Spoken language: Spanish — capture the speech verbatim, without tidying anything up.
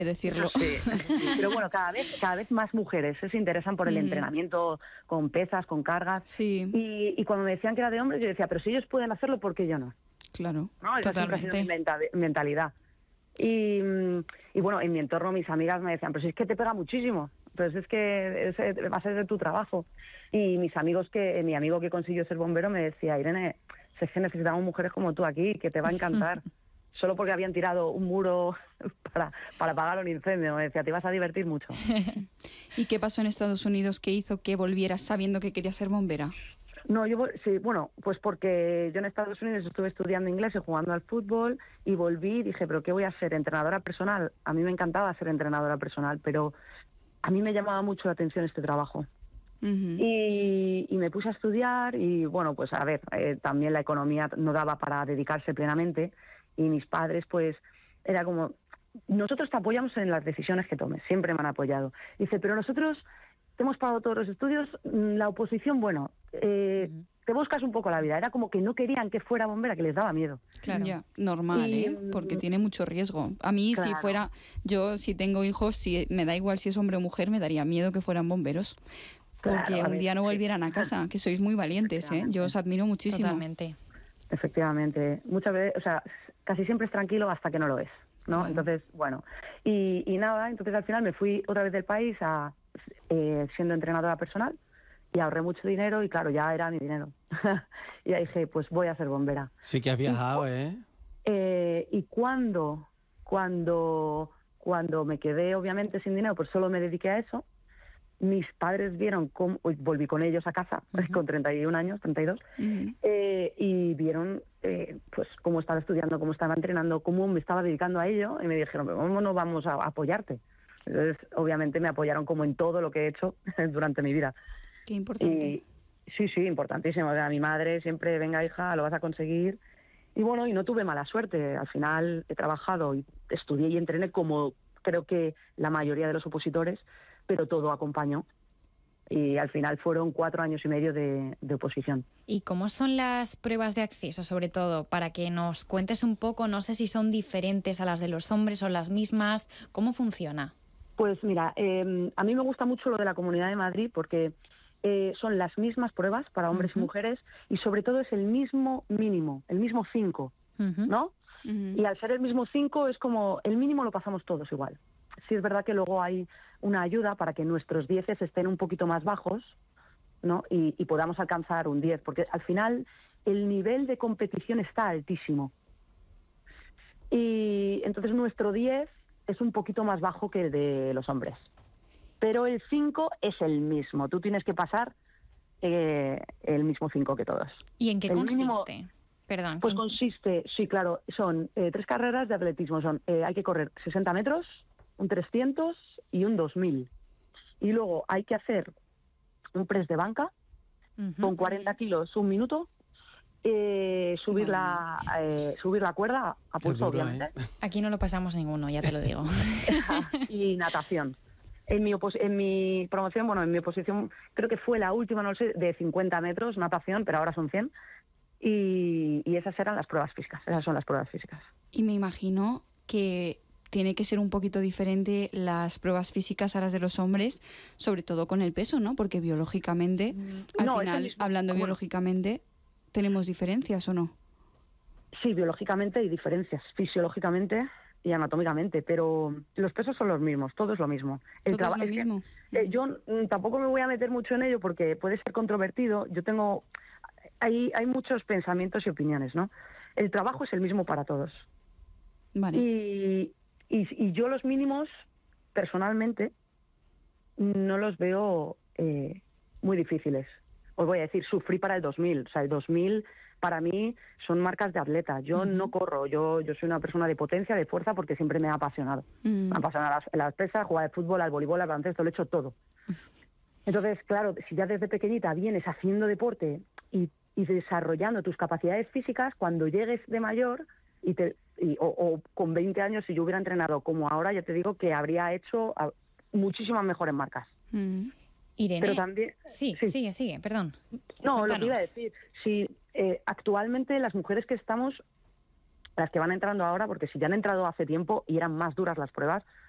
decirlo. Sí, sí, pero bueno, cada vez, cada vez más mujeres se interesan por el mm. entrenamiento con pesas, con cargas. Sí. Y, y cuando me decían que era de hombres, yo decía, pero si ellos pueden hacerlo, ¿por qué yo no? Claro, ¿No? Esa siempre ha sido mi menta- mentalidad. Y, y bueno, en mi entorno mis amigas me decían, pero si es que te pega muchísimo, pues es que es, va a ser de tu trabajo. Y mis amigos, que mi amigo que consiguió ser bombero me decía, Irene, si es que necesitamos mujeres como tú aquí, que te va a encantar. Solo porque habían tirado un muro para, para apagar un incendio. Me decía, te vas a divertir mucho. ¿Y qué pasó en Estados Unidos que hizo que volvieras sabiendo que querías ser bombera? No, yo sí, bueno, pues porque yo en Estados Unidos estuve estudiando inglés y jugando al fútbol y volví y dije, ¿pero qué voy a hacer? ¿Entrenadora personal? A mí me encantaba ser entrenadora personal, pero a mí me llamaba mucho la atención este trabajo. Uh-huh. y, y me puse a estudiar y, bueno, pues a ver, eh, también la economía no daba para dedicarse plenamente y mis padres, pues, era como, nosotros te apoyamos en las decisiones que tomes, siempre me han apoyado. Dice, pero nosotros te hemos pagado todos los estudios, la oposición, bueno, eh, uh-huh. te buscas un poco la vida. Era como que no querían que fuera bombera, que les daba miedo. Claro. Ya, normal, y, ¿eh? Porque tiene mucho riesgo. A mí, claro. si fuera, yo si tengo hijos, si me da igual si es hombre o mujer, me daría miedo que fueran bomberos. Porque claro, un ver, día no volvieran sí. a casa, que sois muy valientes, ¿eh? Yo os admiro muchísimo. Totalmente. Efectivamente. Muchas veces, o sea, casi siempre es tranquilo hasta que no lo es, ¿no? Claro. Entonces, bueno. Y, y nada, entonces al final me fui otra vez del país a eh, siendo entrenadora personal y ahorré mucho dinero y claro, ya era mi dinero. Y ahí dije, pues voy a ser bombera. Sí que has viajado, y, ¿eh? eh y cuando, cuando, cuando me quedé obviamente sin dinero, pues solo me dediqué a eso. Mis padres vieron cómo, volví con ellos a casa, uh-huh. con treinta y un años, treinta y dos, uh-huh. eh, y vieron eh, pues cómo estaba estudiando, cómo estaba entrenando, cómo me estaba dedicando a ello, y me dijeron, pero ¿cómo no vamos a apoyarte? Entonces, obviamente me apoyaron como en todo lo que he hecho durante mi vida. Qué importante. Y, sí, sí, importantísimo. O sea, mi madre siempre, venga hija, lo vas a conseguir. Y bueno, y no tuve mala suerte. Al final he trabajado y estudié y entrené como creo que la mayoría de los opositores, pero todo acompañó. Y al final fueron cuatro años y medio de, de oposición. ¿Y cómo son las pruebas de acceso, sobre todo? Para que nos cuentes un poco, no sé si son diferentes a las de los hombres o las mismas. ¿Cómo funciona? Pues mira, eh, a mí me gusta mucho lo de la Comunidad de Madrid porque eh, son las mismas pruebas para hombres uh-huh. y mujeres y sobre todo es el mismo mínimo, el mismo cinco, uh-huh. ¿no? Uh-huh. Y al ser el mismo cinco es como el mínimo lo pasamos todos igual. Sí es verdad que luego hay una ayuda para que nuestros dieces estén un poquito más bajos, ¿no? Y, y podamos alcanzar un diez, porque al final el nivel de competición está altísimo. Y entonces nuestro diez es un poquito más bajo que el de los hombres. Pero el cinco es el mismo. Tú tienes que pasar eh, el mismo cinco que todos. ¿Y en qué el consiste? Mínimo, Perdón. Pues ¿en... consiste, sí, claro, son eh, tres carreras de atletismo. Son eh, hay que correr sesenta metros, un trescientos y un dos mil. Y luego hay que hacer un press de banca uh-huh. con cuarenta kilos un minuto. Eh, subir bueno. la eh, subir la cuerda a pulso, duro, obviamente. ¿eh? Aquí no lo pasamos ninguno, ya te lo digo. Y natación. En mi, opos- en mi promoción, bueno, en mi oposición, creo que fue la última, no sé, de cincuenta metros, natación, pero ahora son cien. Y, y esas eran las pruebas físicas, esas son las pruebas físicas. Y me imagino que tiene que ser un poquito diferente las pruebas físicas a las de los hombres, sobre todo con el peso, ¿no? Porque biológicamente, al no, final, hablando bueno. biológicamente, ¿tenemos diferencias o no? Sí, biológicamente hay diferencias, fisiológicamente y anatómicamente, pero los pesos son los mismos, todo es lo mismo. El ¿Todo traba- es lo es mismo? Que, eh, yo mm, tampoco me voy a meter mucho en ello porque puede ser controvertido. Yo tengo... Hay, hay muchos pensamientos y opiniones, ¿no? El trabajo es el mismo para todos. Vale. Y, y, y yo los mínimos, personalmente, no los veo eh, muy difíciles. Os voy a decir, sufrí para el dos mil. O sea, el dos mil para mí son marcas de atleta. Yo uh-huh. no corro, yo yo soy una persona de potencia, de fuerza, porque siempre me ha apasionado. Uh-huh. Me ha apasionado las, las pesas, jugar al fútbol, al voleibol, al baloncesto, lo he hecho todo. Uh-huh. Entonces, claro, si ya desde pequeñita vienes haciendo deporte y, y desarrollando tus capacidades físicas, cuando llegues de mayor, y te, y, o, o con veinte años, si yo hubiera entrenado como ahora, ya te digo que habría hecho a, muchísimas mejores marcas. Uh-huh. Irene, pero también, sí, sí, sigue, sigue, perdón. No, Cuéntanos. Lo que iba a decir, si eh, actualmente las mujeres que estamos, las que van entrando ahora, porque si ya han entrado hace tiempo y eran más duras las pruebas,